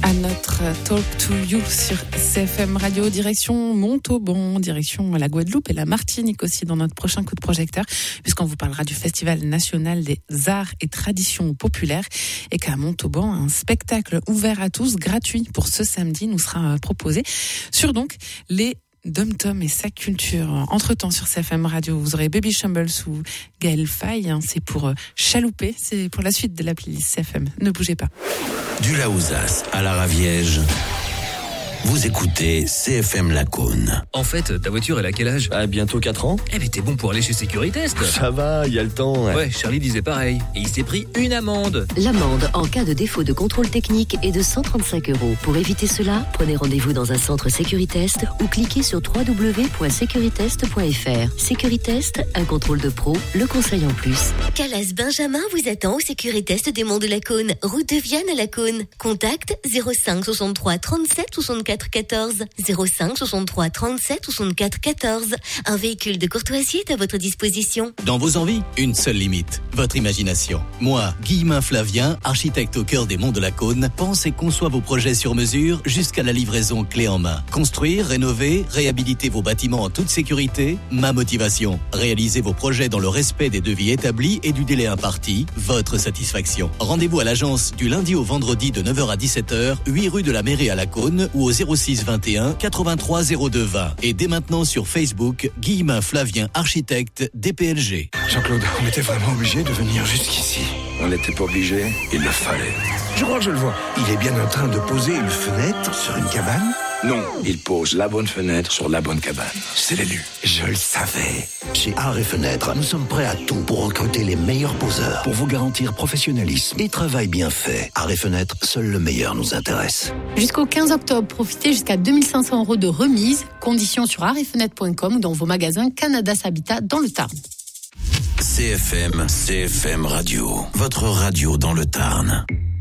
à notre Talk to You sur CFM Radio, direction Montauban, direction la Guadeloupe et la Martinique aussi dans notre prochain coup de projecteur, puisqu'on vous parlera du Festival national des arts et traditions populaires et qu'à Montauban, un spectacle ouvert à tous, gratuit pour ce samedi, nous sera proposé sur donc les Dom-Tom et sa culture. Entre-temps sur CFM Radio, vous aurez Baby Shambles ou Gaël Faye. C'est pour chalouper, c'est pour la suite de la playlist CFM. Ne bougez pas. Du Laouzas à la Raviège, vous écoutez CFM Lacaune. En fait, ta voiture, elle a quel âge ? Bientôt 4 ans. Eh mais t'es bon pour aller chez Sécuritest. Ça va, il y a le temps. Ouais, Charlie disait pareil. Et il s'est pris une amende. L'amende en cas de défaut de contrôle technique est de 135 €. Pour éviter cela, prenez rendez-vous dans un centre Sécuritest ou cliquez sur www.securitest.fr. Sécuritest, un contrôle de pro, le conseil en plus. Calas Benjamin vous attend au Sécuritest des Monts de la Cône, route de Vienne à la Cône. Contact 05 63 37 64 14 05 63 37 64 14. Un véhicule de courtoisie est à votre disposition. Dans vos envies, une seule limite, votre imagination. Moi, Guillemin Flavien, architecte au cœur des Monts de la Cône, pense et conçoit vos projets sur mesure jusqu'à la livraison clé en main. Construire, rénover, réhabiliter vos bâtiments en toute sécurité, ma motivation. Réaliser vos projets dans le respect des devis établis et du délai imparti, votre satisfaction. Rendez-vous à l'agence du lundi au vendredi de 9h à 17h, 8 rue de la Mairie à la Cône ou au 06 21 83 02 20. Et dès maintenant sur Facebook, Guillemin Flavien, architecte DPLG. Jean-Claude, on était vraiment obligé de venir jusqu'ici. On n'était pas obligé, il le fallait. Je crois que je le vois. Il est bien en train de poser une fenêtre sur une cabane. Non, il pose la bonne fenêtre sur la bonne cabane. C'est l'élu. Je le savais. Chez Art et Fenêtres, nous sommes prêts à tout pour recruter les meilleurs poseurs. Pour vous garantir professionnalisme et travail bien fait. Art et Fenêtres, seul le meilleur nous intéresse. Jusqu'au 15 octobre, profitez jusqu'à 2500 € de remise. Conditions sur artetfenêtres.com ou dans vos magasins Canada Habitat dans le Tarn. CFM Radio, votre radio dans le Tarn.